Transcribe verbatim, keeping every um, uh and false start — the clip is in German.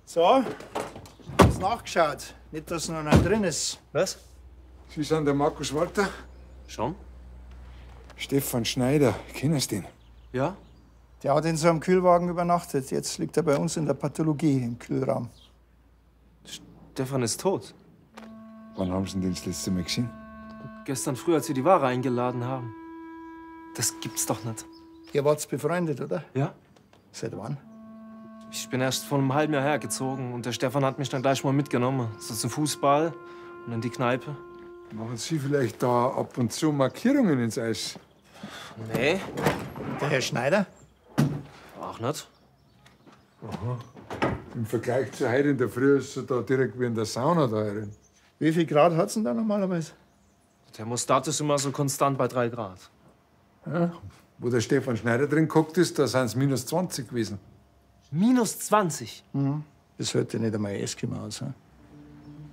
So, jetzt nachgeschaut. Nicht, dass noch einer drin ist. Was? Sie sind der Markus Walter? Schon? Stefan Schneider, kennen Sie den? Ja? Der hat in so einem Kühlwagen übernachtet. Jetzt liegt er bei uns in der Pathologie im Kühlraum. Stefan ist tot. Wann haben Sie ihn denn das letzte Mal gesehen? Gestern früh, als wir die Ware eingeladen haben. Das gibt's doch nicht. Ihr wart befreundet, oder? Ja? Seit wann? Ich bin erst vor einem halben Jahr hergezogen und der Stefan hat mich dann gleich mal mitgenommen. So zum Fußball und in die Kneipe. Machen Sie vielleicht da ab und zu Markierungen ins Eis? Nee. Der Herr Schneider? Auch nicht. Aha. Im Vergleich zu heute in der Früh ist er da direkt wie in der Sauna da drin. Wie viel Grad hat's denn da normalerweise? Der Thermostat ist immer so konstant bei drei Grad. Ja. Wo der Stefan Schneider drin geguckt ist, da sind es minus zwanzig gewesen. Minus zwanzig? Mhm. Das hört ja nicht einmal Eskimo aus. He?